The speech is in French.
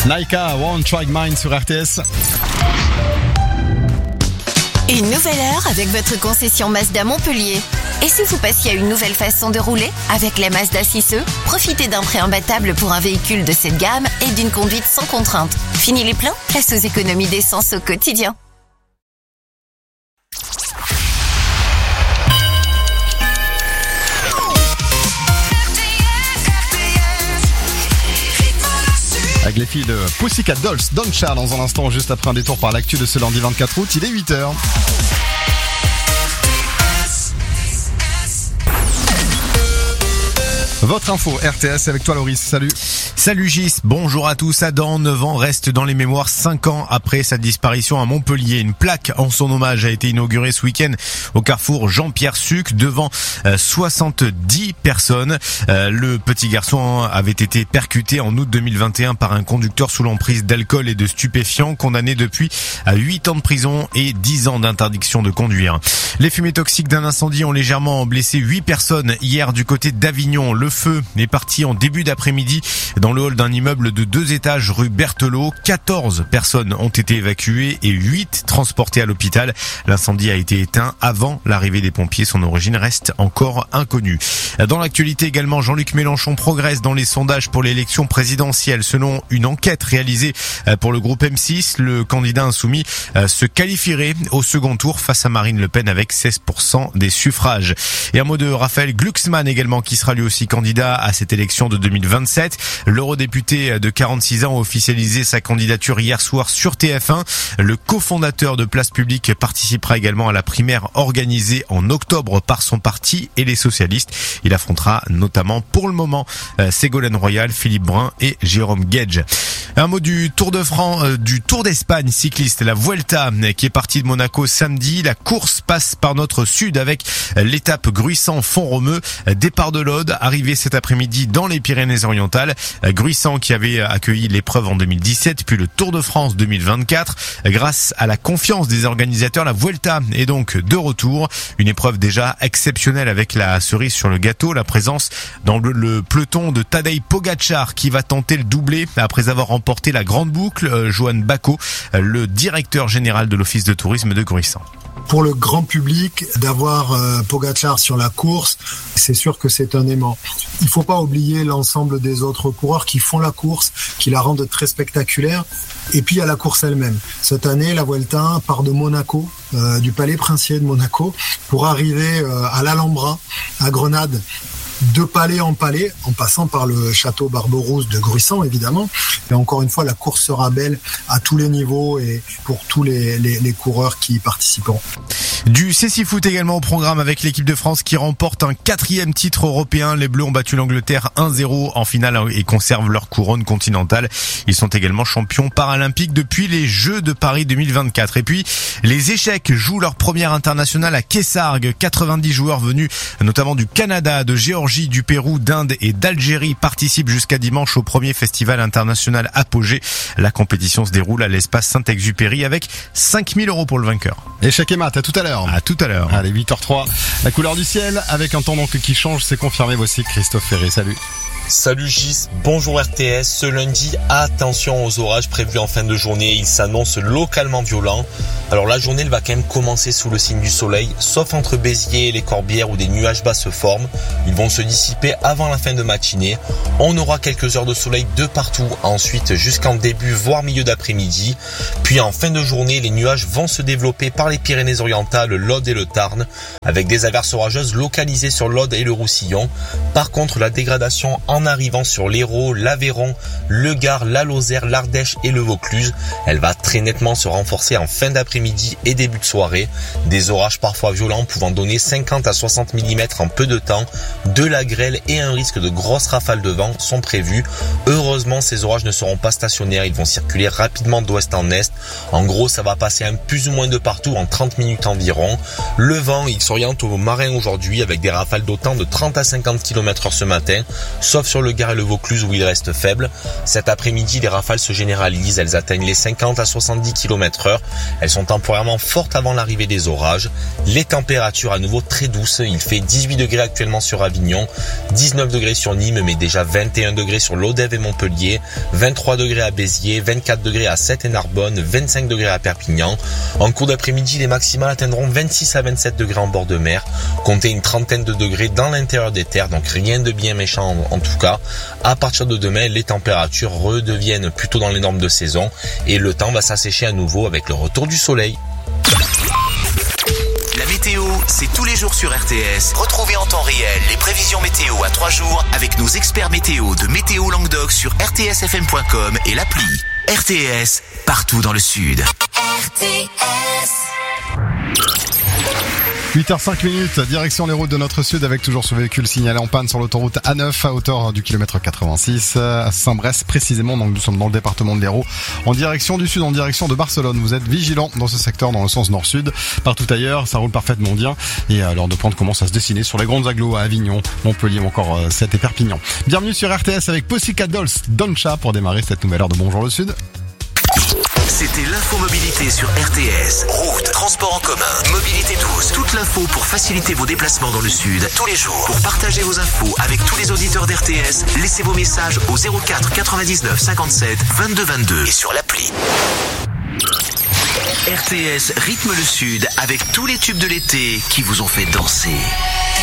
Naika, One Try Mine sur RTS. Une nouvelle heure avec votre concession Mazda Montpellier. Et si vous passiez à une nouvelle façon de rouler? Avec la Mazda 6e, profitez d'un prêt imbattable pour un véhicule de cette gamme et d'une conduite sans contrainte. Fini les pleins, place aux économies d'essence au quotidien. Avec les filles de Pussycat Dolls, Don Char dans un instant, juste après un détour par l'actu de ce lundi 24 août, il est 8h. Votre info RTS avec toi Loris, salut. Salut Gis, bonjour à tous. Adam, 9 ans, reste dans les mémoires 5 ans après sa disparition à Montpellier. Une plaque en son hommage a été inaugurée ce week-end au carrefour Jean-Pierre Sucre devant 70 personnes. Le petit garçon avait été percuté en août 2021 par un conducteur sous l'emprise d'alcool et de stupéfiants, condamné depuis à 8 ans de prison et 10 ans d'interdiction de conduire. Les fumées toxiques d'un incendie ont légèrement blessé 8 personnes hier du côté d'Avignon. Le feu est parti en début d'après-midi dans le hall d'un immeuble de 2 étages rue Berthelot. 14 personnes ont été évacuées et 8 transportées à l'hôpital. L'incendie a été éteint avant l'arrivée des pompiers. Son origine reste encore inconnue. Dans l'actualité également, Jean-Luc Mélenchon progresse dans les sondages pour l'élection présidentielle. Selon une enquête réalisée pour le groupe M6, le candidat insoumis se qualifierait au second tour face à Marine Le Pen avec 16% des suffrages. Et un mot de Raphaël Glucksmann également, qui sera lui aussi candidat à cette élection de 2027. L'eurodéputé de 46 ans a officialisé sa candidature hier soir sur TF1. Le cofondateur de Place Publique participera également à la primaire organisée en octobre par son parti et les socialistes. Il affrontera notamment pour le moment Ségolène Royal, Philippe Brun et Jérôme Guedj. Un mot du Tour de France, du Tour d'Espagne cycliste, la Vuelta qui est partie de Monaco samedi. La course passe par notre sud avec l'étape Gruissant-Font-Romeu, départ de l'Aude, arrivée cet après-midi dans les Pyrénées-Orientales. Gruissant qui avait accueilli l'épreuve en 2017 puis le Tour de France 2024. Grâce à la confiance des organisateurs, la Vuelta est donc de retour. Une épreuve déjà exceptionnelle avec la cerise sur le gâteau, la présence dans le peloton de Tadej Pogačar qui va tenter le doublé après avoir remporté la grande boucle. Johan Bacco, le directeur général de l'office de tourisme de Gruissant. Pour le grand public, d'avoir Pogačar sur la course, c'est sûr que c'est un aimant. Il faut pas oublier l'ensemble des autres coureurs qui font la course, qui la rendent très spectaculaire. Et puis il y a la course elle-même. Cette année, la Vuelta part de Monaco, du Palais Princier de Monaco, pour arriver à l'Alhambra, à Grenade. De palais en palais, en passant par le château Barberousse de Gruissant, évidemment. Et encore une fois, la course sera belle à tous les niveaux et pour tous les coureurs qui y participeront. Du cécifoot également au programme avec l'équipe de France qui remporte un 4e titre européen. Les Bleus ont battu l'Angleterre 1-0 en finale et conservent leur couronne continentale. Ils sont également champions paralympiques depuis les Jeux de Paris 2024. Et puis, les échecs jouent leur première internationale à Kessargues. 90 joueurs venus notamment du Canada, de Géorgie, du Pérou, d'Inde et d'Algérie participent jusqu'à dimanche au premier festival international Apogée. La compétition se déroule à l'espace Saint-Exupéry avec 5 000 € pour le vainqueur. Échec et maths, à tout à l'heure. À tout à l'heure. Allez, 8h03. La couleur du ciel avec un temps donc qui change, c'est confirmé. Voici Christophe Ferré. Salut. Salut Gis, bonjour RTS. Ce lundi, attention aux orages prévus en fin de journée. Ils s'annoncent localement violents. Alors la journée, elle va quand même commencer sous le signe du soleil, sauf entre Béziers et les Corbières où des nuages bas se forment. Ils vont se dissiper avant la fin de matinée. On aura quelques heures de soleil de partout, ensuite jusqu'en début voire milieu d'après-midi. Puis en fin de journée, les nuages vont se développer par les Pyrénées-Orientales, l'Aude et le Tarn, avec des averses orageuses localisées sur l'Aude et le Roussillon. Par contre, la dégradation en arrivant sur l'Hérault, l'Aveyron, le Gard, la Lozère, l'Ardèche et le Vaucluse. Elle va très nettement se renforcer en fin d'après-midi et début de soirée. Des orages parfois violents pouvant donner 50 à 60 mm en peu de temps. De la grêle et un risque de grosses rafales de vent sont prévus. Heureusement, ces orages ne seront pas stationnaires. Ils vont circuler rapidement d'ouest en est. En gros, ça va passer un plus ou moins de partout en 30 minutes environ. Le vent, il s'oriente au marin aujourd'hui avec des rafales d'autant de 30 à 50 km/h ce matin, sauf sur le Gard et le Vaucluse où il reste faible. Cet après-midi, les rafales se généralisent, elles atteignent les 50 à 70 km/h. Elles sont temporairement fortes avant l'arrivée des orages. Les températures à nouveau très douces, il fait 18 degrés actuellement sur Avignon, 19 degrés sur Nîmes, mais déjà 21 degrés sur Lodève et Montpellier, 23 degrés à Béziers, 24 degrés à Sète et Narbonne, 25 degrés à Perpignan. En cours d'après-midi, les maximales atteindront 26 à 27 degrés en bord de mer, comptez une trentaine de degrés dans l'intérieur des terres, donc rien de bien méchant en tout cas. À partir de demain, les températures redeviennent plutôt dans les normes de saison et le temps va s'assécher à nouveau avec le retour du soleil. La météo, c'est tous les jours sur RTS. Retrouvez en temps réel les prévisions météo à 3 jours avec nos experts météo de Météo Languedoc sur rtsfm.com et l'appli. RTS, partout dans le sud. RTS. 8h05, direction les routes de notre sud avec toujours ce véhicule signalé en panne sur l'autoroute A9 à hauteur du kilomètre 86 à Saint-Brest précisément. Donc nous sommes dans le département de l'Hérault en direction du sud, en direction de Barcelone. Vous êtes vigilants dans ce secteur dans le sens nord-sud. Partout ailleurs, ça roule parfaitement bien et l'heure de pointe commence à se dessiner sur les grandes agglos à Avignon, Montpellier ou encore Sète et Perpignan. Bienvenue sur RTS avec Pussycat Dolls, Doncha pour démarrer cette nouvelle heure de Bonjour le Sud. C'était l'infomobilité sur RTS. Route, transport en commun, mobilité douce. Toute l'info pour faciliter vos déplacements dans le sud tous les jours. Pour partager vos infos avec tous les auditeurs d'RTS, laissez vos messages au 04 99 57 22 22 et sur l'appli. RTS rythme le sud avec tous les tubes de l'été qui vous ont fait danser.